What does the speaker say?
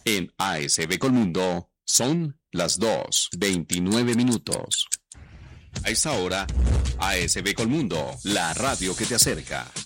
En ASB Colmundo son las 2:29. A esta hora, ASB Colmundo, la radio que te acerca.